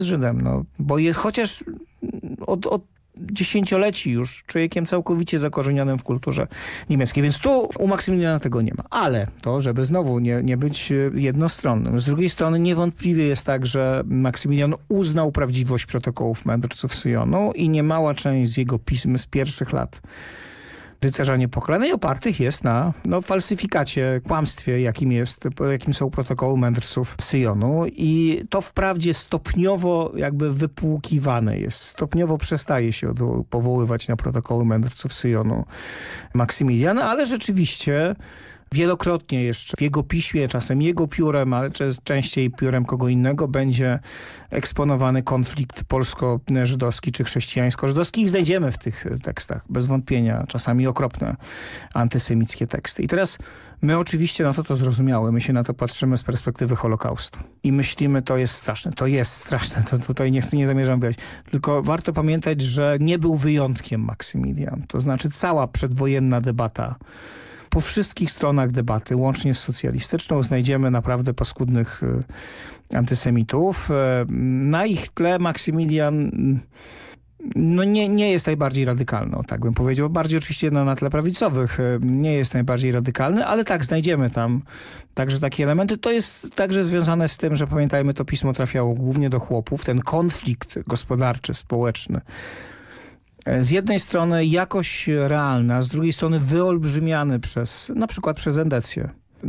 Żydem, no, bo jest chociaż od dziesięcioleci już człowiekiem całkowicie zakorzenionym w kulturze niemieckiej. Więc tu u Maksymiliana tego nie ma. Ale to, żeby znowu nie być jednostronnym. Z drugiej strony niewątpliwie jest tak, że Maksymilian uznał prawdziwość protokołów mędrców Syjonu i niemała część z jego pism z pierwszych lat Rycerza Niepokalanej opartych jest na falsyfikacie, kłamstwie, jakim są protokoły mędrców Syjonu. I to wprawdzie stopniowo jakby wypłukiwane jest. Stopniowo przestaje się powoływać na protokoły mędrców Syjonu Maksymilian, ale rzeczywiście wielokrotnie jeszcze w jego piśmie, czasem jego piórem, ale częściej piórem kogo innego będzie eksponowany konflikt polsko-żydowski czy chrześcijańsko-żydowski i znajdziemy w tych tekstach bez wątpienia czasami okropne antysemickie teksty. I teraz my oczywiście to zrozumiałe, my się na to patrzymy z perspektywy Holokaustu i myślimy, to jest straszne, to tutaj nie zamierzam wyjaśnić. Tylko warto pamiętać, że nie był wyjątkiem Maksymilian. To znaczy cała przedwojenna debata, po wszystkich stronach debaty, łącznie z socjalistyczną, znajdziemy naprawdę paskudnych antysemitów. Na ich tle Maksymilian nie jest najbardziej radykalny, tak bym powiedział. Bardziej oczywiście na tle prawicowych nie jest najbardziej radykalny, ale tak, znajdziemy tam także takie elementy. To jest także związane z tym, że pamiętajmy, to pismo trafiało głównie do chłopów. Ten konflikt gospodarczy, społeczny, z jednej strony jakoś realny, a z drugiej strony wyolbrzymiany na przykład przez Endecję.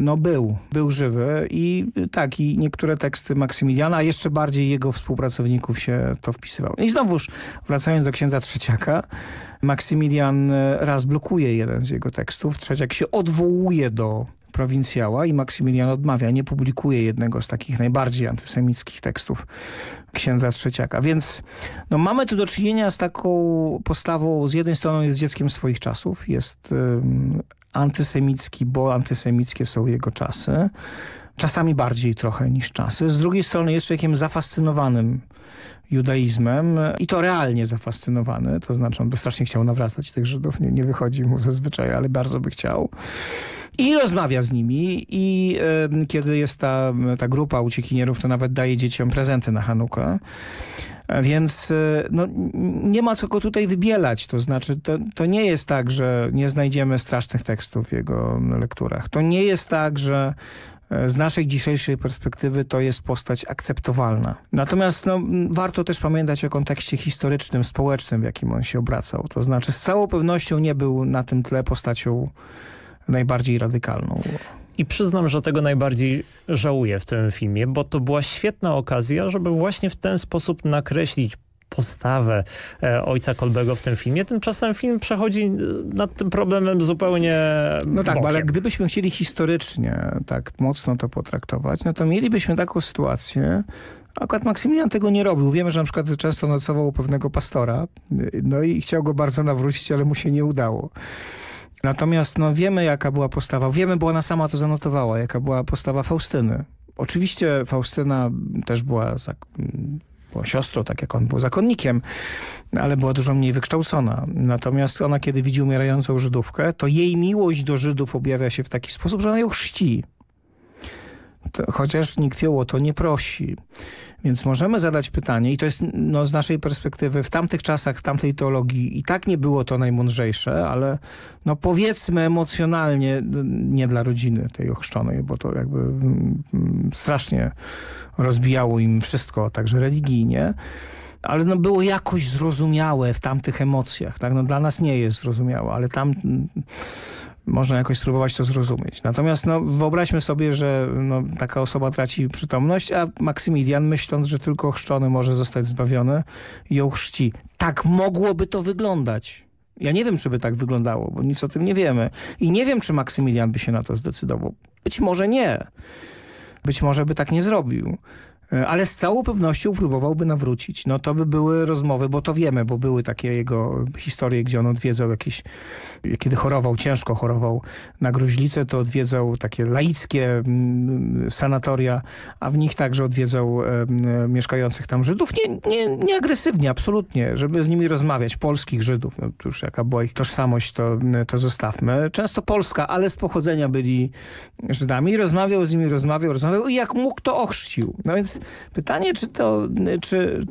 Był żywy i tak, i niektóre teksty Maksymiliana, a jeszcze bardziej jego współpracowników się to wpisywało. I znowuż, wracając do księdza Trzeciaka, Maksymilian raz blokuje jeden z jego tekstów, Trzeciak się odwołuje do prowincjała i Maksymilian odmawia, nie publikuje jednego z takich najbardziej antysemickich tekstów księdza Trzeciaka. Więc mamy tu do czynienia z taką postawą, z jednej strony jest dzieckiem swoich czasów, jest antysemicki, bo antysemickie są jego czasy, czasami bardziej trochę niż czasy. Z drugiej strony jest człowiekiem zafascynowanym judaizmem i to realnie zafascynowany, to znaczy on by strasznie chciał nawracać tych Żydów, nie wychodzi mu zazwyczaj, ale bardzo by chciał. I rozmawia z nimi i kiedy jest ta grupa uciekinierów, to nawet daje dzieciom prezenty na Hanukę. Więc nie ma co go tutaj wybielać. To znaczy to nie jest tak, że nie znajdziemy strasznych tekstów w jego lekturach. To nie jest tak, że z naszej dzisiejszej perspektywy to jest postać akceptowalna. Natomiast warto też pamiętać o kontekście historycznym, społecznym, w jakim on się obracał. To znaczy z całą pewnością nie był na tym tle postacią najbardziej radykalną. I przyznam, że tego najbardziej żałuję w tym filmie, bo to była świetna okazja, żeby właśnie w ten sposób nakreślić postawę ojca Kolbego w tym filmie. Tymczasem film przechodzi nad tym problemem zupełnie bokiem. Ale gdybyśmy chcieli historycznie tak mocno to potraktować, to mielibyśmy taką sytuację. Akurat Maksymilian tego nie robił. Wiemy, że na przykład często nocował u pewnego pastora, i chciał go bardzo nawrócić, ale mu się nie udało. Natomiast wiemy, jaka była postawa, bo ona sama to zanotowała, jaka była postawa Faustyny. Oczywiście Faustyna też była siostrą, tak jak on był zakonnikiem, ale była dużo mniej wykształcona. Natomiast ona, kiedy widzi umierającą Żydówkę, to jej miłość do Żydów objawia się w taki sposób, że ona ją chrzci. Chociaż nikt ją o to nie prosi. Więc możemy zadać pytanie, i to jest z naszej perspektywy w tamtych czasach, w tamtej teologii i tak nie było to najmądrzejsze, ale powiedzmy emocjonalnie nie dla rodziny tej ochrzczonej, bo to jakby strasznie rozbijało im wszystko, także religijnie. Ale było jakoś zrozumiałe w tamtych emocjach. Tak? Dla nas nie jest zrozumiałe, ale tam można jakoś spróbować to zrozumieć. Natomiast wyobraźmy sobie, że taka osoba traci przytomność, a Maksymilian, myśląc, że tylko chrzczony może zostać zbawiony, ją chrzci. Tak mogłoby to wyglądać. Ja nie wiem, czy by tak wyglądało, bo nic o tym nie wiemy. I nie wiem, czy Maksymilian by się na to zdecydował. Być może nie. Być może by tak nie zrobił. Ale z całą pewnością próbowałby nawrócić. To by były rozmowy, bo to wiemy, bo były takie jego historie, gdzie on odwiedzał kiedy ciężko chorował na gruźlicę, to odwiedzał takie laickie sanatoria, a w nich także odwiedzał mieszkających tam Żydów. Nie agresywnie, absolutnie, żeby z nimi rozmawiać. Polskich Żydów, to już jaka była ich tożsamość, to zostawmy. Często polska, ale z pochodzenia byli Żydami. Rozmawiał z nimi, rozmawiał i jak mógł, to ochrzcił. Więc pytanie, czy